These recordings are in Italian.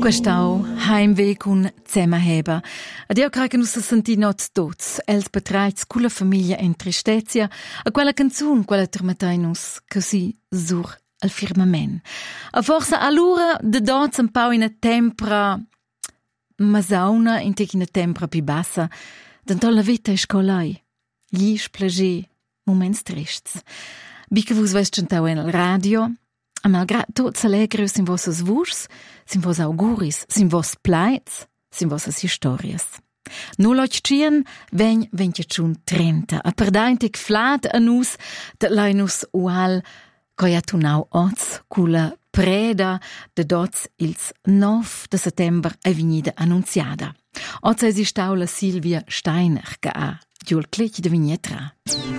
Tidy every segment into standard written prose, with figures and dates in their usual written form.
Questau Heimweh cun Zema Heber. Ed io credo che non si senti not tots, els betreiz culla famiglia en tristezia, a quella canzun, quella termateinus, così sur al firmament. A forza allura de dots un pau in a tempra masauna, in tec in a tempra pi bassa, d'anto la vita è scolai, gli splagé, moments trists. Bica vus vest cantau en al radio, a malgrat tots allegrius sin vossas vurs, sin vos auguris, sin vos plaids, sin vossas historias. Nu lotschien vegn 30, a perdaintic flat a nus, dat leinus ual, coi atunau oz, cula preda de dots ils 9 de settember è vegnida annunziada. Oz è stau la Silvia Steiner, che ha giul clic de vignetra.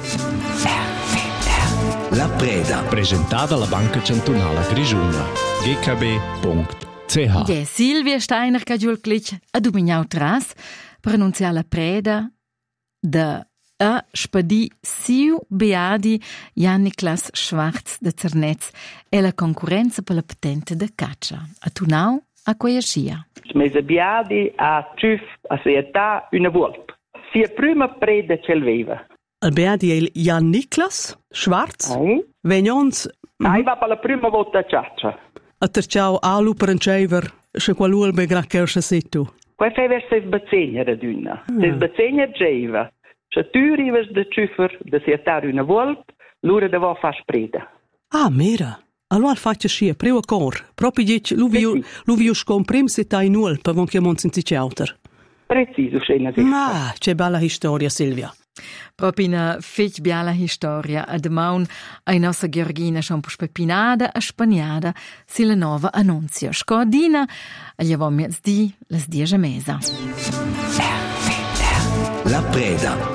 La Preda, presentata alla Banca Cantonala Grigiuna, gkb.ch. Ja, Silvia Steiner che giul clic a domignau tras per annunziare la Preda de a spadi siu beadi Jan-Niklas Schwarz de Zernetz e la concorrenza per la patente de caccia. A tunau a quella scia. Mese beadi a tuf a società una volpe. Sia prima Preda ce l'aveva. Il beadi è Jan-Niklas Schwarz. Vegnons. Va per la prima volta a caccia. A terciau alu per un cever, se qualul begra kersa situ. Qua fai verso sbazzegna raduna. Se sbazzegna geva. Se tu rivas de ciufer de società una volpe, l'ora de va fa spreda. Ah, mira. Allora faccia scia, preu cor. Proprio dic, l'uvio scomprim se tai nul, per von chiamon sensi ciauter. Preciso, scena di. Ma, c'è bella storia, Silvia. Proprio una fech bella storia. A demaun a nostra Georgina schon puspepinada a spaniada si la nova annunzia. Scodina, a gli avò miez di las 10 mesa. La Preda.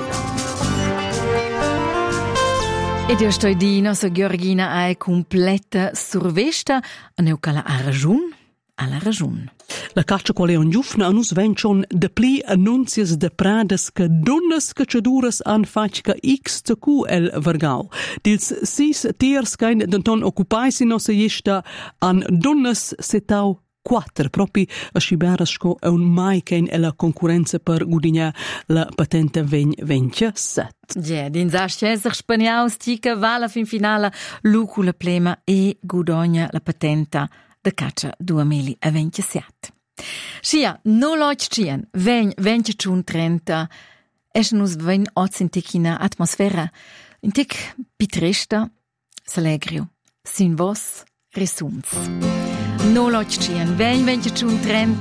Ed io sto di nostra Georgina è completa survesta a neucala a ragiun. Alla ragiun. La caccia quale un giufna anus vencion de pli annunzias de pradas che donnas cacciaduras an facca XTQ el vergau. Dils 6 tiers kein denton occupais in ossa jesta an donnas setau 4, proprio a Sciberasco è un mai che è la concorrenza per gudigna la patente 27. Ja, din zasceser spaniaus tica vala fin finala lucula plema e gudogna la patenta de caccia 2027. Scia, no lotschien, ven 30, esnus ven oz in ticina atmosfera, in tic pitresta, salegrio, sin vos resums. No lotschien, ven 30,